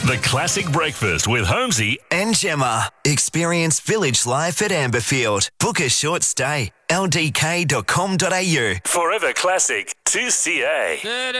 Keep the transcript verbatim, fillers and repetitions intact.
The Classic Breakfast with Holmesy and Gemma. Experience village life at Amberfield. Book a short stay. L D K dot com dot A U. Forever Classic two C A.